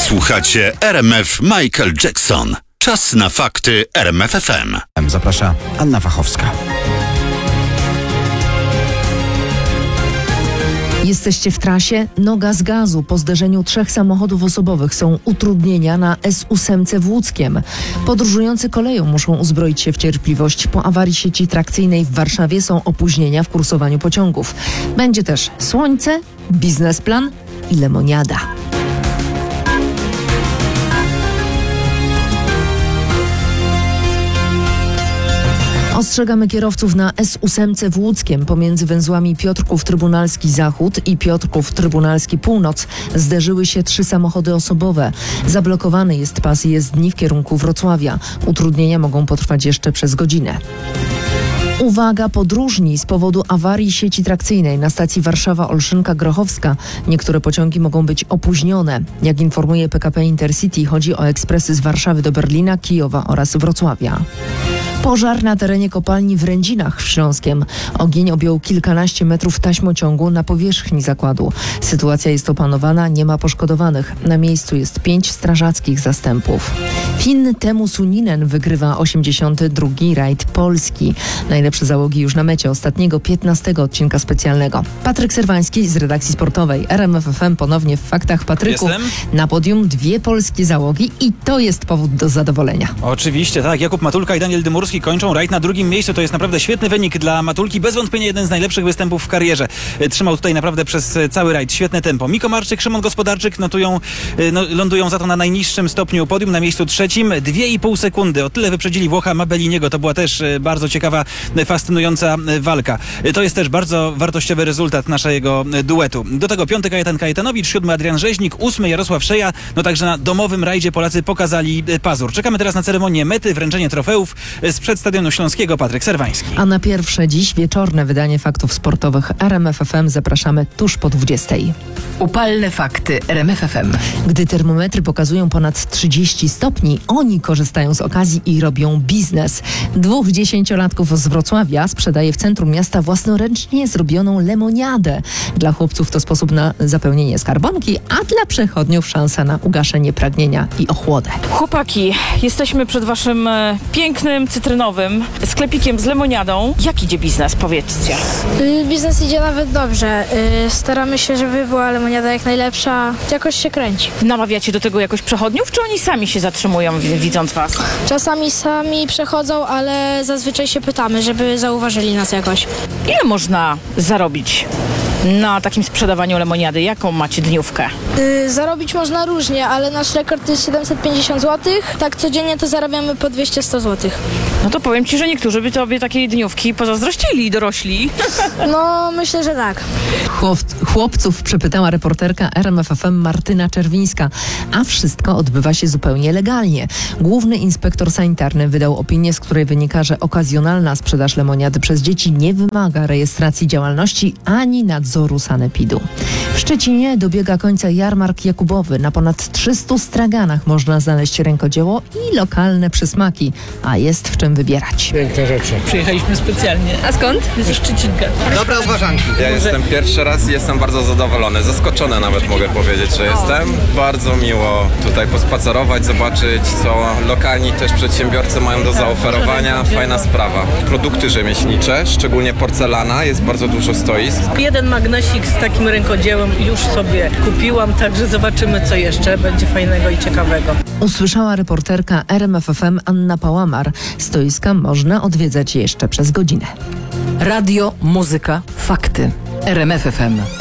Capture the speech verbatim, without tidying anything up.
Słuchacie R M F Michael Jackson. Czas na fakty R M F F M. Zaprasza Anna Fachowska. Jesteście w trasie? Noga z gazu. Po zderzeniu trzech samochodów osobowych są utrudnienia na S osiem w Łódzkiem. Podróżujący koleją muszą uzbroić się w cierpliwość. Po awarii sieci trakcyjnej w Warszawie są opóźnienia w kursowaniu pociągów. Będzie też słońce, biznesplan i lemoniada. Ostrzegamy kierowców na S osiem w Łódzkiem pomiędzy węzłami Piotrków Trybunalski Zachód i Piotrków Trybunalski Północ. Zderzyły się trzy samochody osobowe. Zablokowany jest pas jezdni w kierunku Wrocławia. Utrudnienia mogą potrwać jeszcze przez godzinę. Uwaga podróżni, z powodu awarii sieci trakcyjnej na stacji Warszawa-Olszynka-Grochowska niektóre pociągi mogą być opóźnione. Jak informuje P K P Intercity, chodzi o ekspresy z Warszawy do Berlina, Kijowa oraz Wrocławia. Pożar na terenie kopalni w Rędzinach w Śląskiem. Ogień objął kilkanaście metrów taśmociągu na powierzchni zakładu. Sytuacja jest opanowana, nie ma poszkodowanych. Na miejscu jest pięć strażackich zastępów. Finn Teemu Suninen wygrywa osiemdziesiąty drugi rajd Polski. Najlepsze załogi już na mecie ostatniego, piętnastego odcinka specjalnego. Patryk Serwański z redakcji sportowej R M F F M ponownie w faktach. Patryku, Jestem. Na podium dwie polskie załogi i to jest powód do zadowolenia. Oczywiście, tak. Jakub Matulka i Daniel Dymurski kończą rajd na drugim miejscu. To jest naprawdę świetny wynik dla Matulki. Bez wątpienia jeden z najlepszych występów w karierze. Trzymał tutaj naprawdę przez cały rajd. Świetne tempo. Miko Marczyk, Szymon Gospodarczyk notują, no, lądują za to na najniższym stopniu podium, na miejscu trzecim. Dwie i pół sekundy. O tyle wyprzedzili Włocha Mabeliniego. To była też bardzo ciekawa, fascynująca walka. To jest też bardzo wartościowy rezultat naszego duetu. Do tego piąty Kajetan Kajetanowicz, siódmy Adrian Rzeźnik, ósmy Jarosław Szeja. No także na domowym rajdzie Polacy pokazali pazur. Czekamy teraz na ceremonię mety, wręczenie trofeów z przed Stadionu Śląskiego. Patryk Serwański. A na pierwsze dziś wieczorne wydanie faktów sportowych R M F F M zapraszamy tuż po dwudziestej. Upalne fakty R M F F M. Gdy termometry pokazują ponad trzydzieści stopni, oni korzystają z okazji i robią biznes. Dwóch dziesięciolatków z Wrocławia sprzedaje w centrum miasta własnoręcznie zrobioną lemoniadę. Dla chłopców to sposób na zapełnienie skarbonki, a dla przechodniów szansa na ugaszenie pragnienia i ochłodę. Chłopaki, jesteśmy przed waszym e, pięknym, cytrynowym sklepikiem z lemoniadą. Jak idzie biznes? Powiedzcie. Y, Biznes idzie nawet dobrze. Y, Staramy się, żeby była lemoniada jak najlepsza. Jakoś się kręci. Namawiacie do tego jakoś przechodniów, czy oni sami się zatrzymują, wi- widząc was? Czasami sami przechodzą, ale zazwyczaj się pytamy, żeby zauważyli nas jakoś. Ile można zarobić na takim sprzedawaniu lemoniady? Jaką macie dniówkę? Y, Zarobić można różnie, ale nasz rekord jest siedemset pięćdziesiąt złotych. Tak codziennie to zarabiamy po dwieście sto złotych. No to powiem ci, że niektórzy by tobie takiej dniówki pozazdrościli, dorośli. No, myślę, że tak. Chłop- chłopców przepytała reporterka R M F F M Martyna Czerwińska, a wszystko odbywa się zupełnie legalnie. Główny inspektor sanitarny wydał opinię, z której wynika, że okazjonalna sprzedaż lemoniady przez dzieci nie wymaga rejestracji działalności ani nadzoru sanepidu. W Szczecinie dobiega końca jarmark Jakubowy. Na ponad trzystu straganach można znaleźć rękodzieło i lokalne przysmaki, a jest w czym wybierać. Piękne rzeczy. Przyjechaliśmy specjalnie. A skąd? Ze Szczecinka. Dobre uważanki. Ja jestem pierwszy raz i jestem bardzo zadowolony, zaskoczony nawet mogę powiedzieć, że jestem. Bardzo miło tutaj pospacerować, zobaczyć, co lokalni też przedsiębiorcy mają do zaoferowania. Fajna sprawa. Produkty rzemieślnicze, szczególnie porcelana, jest bardzo dużo stoisk. Jeden magnesik z takim rękodziełem już sobie kupiłam, także zobaczymy, co jeszcze będzie fajnego i ciekawego. Usłyszała reporterka R M F F M Anna Pałamar. Stoiska można odwiedzać jeszcze przez godzinę. Radio, muzyka, fakty. R M F F M.